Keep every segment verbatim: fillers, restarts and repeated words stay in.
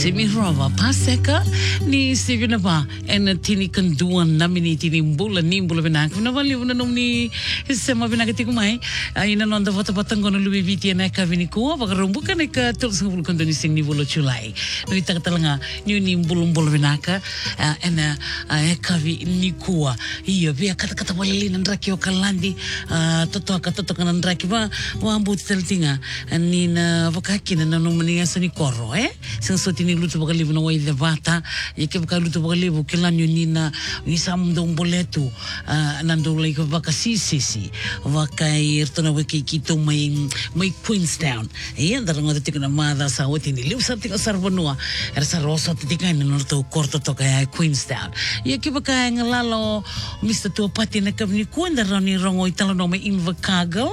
Semirova paseka ni Stevena ba en tini kanduan na mini tini mbula ni mbula benak na vali una nomni sema benak tiku mai ina nonda vota batangono lubi viti na ka vini ko ba rumbuka ne ka tul singul kandoni sing ni volo chulai no ita katalanga ni ni mbula mbula benaka ena e ka vi ni kuwa iyo via kata kata wali nan raki o kalandi toto ka toto kan raki ba wa ambuti teltinga ni na vakaki na nomni asani koro eh sing so tini lutu bakalibu na wai vata yake baka lutu bakalibu kila nyonina ni samdo mboletu nando lai ka baka sisi baka irtona weki kito mai mai Queenstown e andar ngoda tikuna mada sa wetini liu sa tika sarvanua era sa rosa tika ni norto korto toka ya Queenstown yake baka ngalalo Mister Tuapati na kavni kuenda rani rongo italo no mai Invercargill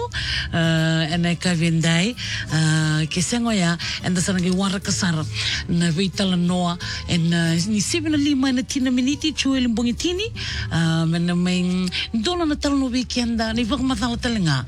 ena kavendai ke sengo ya enda sanagi wara kasar na veitala noa en ni seven lima na tina miniti chuel mbongi tini mena mai dona na talo no weekenda ni vak matala talenga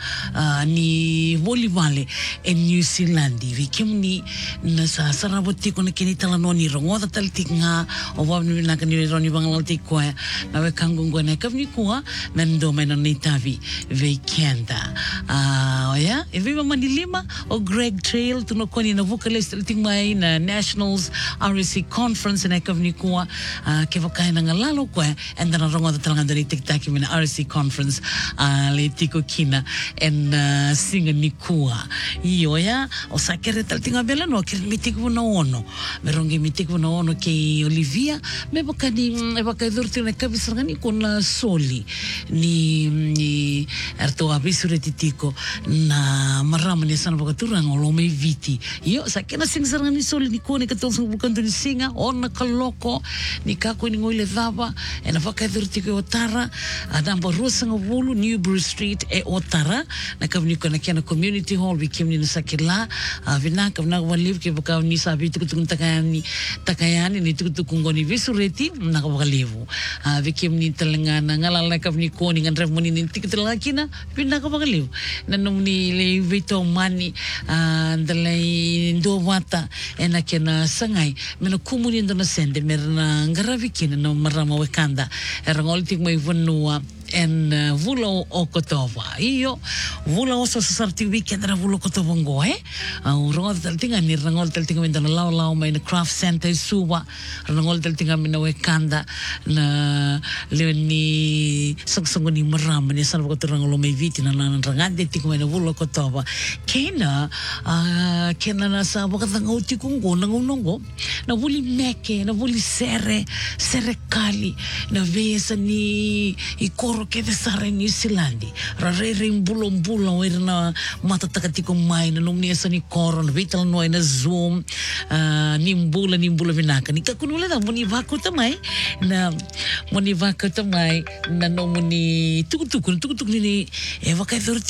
ni volleyball en New Zealand vi kimni na sa saraboti ko na kinitala no ni rongo da taltinga o wa ni na kani roni bangal tikwa na we kangungo na kavni kuwa na ndo mena ni tavi weekenda ah ya e viva manilima o Greg Trail tuno koni na vocalist tingmai na Nationals R S C Conference na kavni kuwa ke vakai na ngalalo kwa and na rongo da talanga dari tiktak mina R S C Conference le tiko kina en singa ni kuwa iyo ya o sakere taltinga bela no kir mitiku na ono merongi mitiku na ono ke Olivia me bakadi e bakai durti na kabisrangani kon soli ni ni erto abisure titiko na marama ni sana bakaturang olo mai viti iyo sakena sing sarangani soli ni kone ka tolsong bukanto ni singa ona kaloko ni kako ni ngoile dhaba e na bakai durti ko otara adamba rusanga vulu Newbury Street e otara na kavni ko na kiana community hall bikimni na sakila vina kavna waliv ke baka ni sabi tukutukun takayani takayani ni tukutukun ngoni visureti na kabakalivu bikimni talangana ngalala kavni ko ni ngan moni ni tikitalakina vina kabakalivu na nomni le vito mani dalai ndo wata e na kiana sangai mena kumuni ndo na sende merna ngaravikina no marama wekanda erangolitik mai vanua en uh, vulo o Kotova iyo vulo oso sasarti weekend na vulo Kotova ngo eh uh, rangol taltinga ni rangol taltinga minda na lau lau mai na craft center suwa rangol taltinga mina wekanda na leo ni sangsongo ni marama ni sana ko rangol mai viti na na rangande tinga mai na vulo Kotova kena uh, kena na sa bakata ngauti kungo na ngongo na vuli meke na vuli sere sere kali na vesa ni ikoro ke desare New Zealand rare rimbulo mbulo irna mata takatiko mai na nomni esa ni koron vital no na zoom ni mbula ni mbula vinaka ni kakunula da moni vako tamai na moni vako tamai na nomni tukutukun tukutuk ni e vakai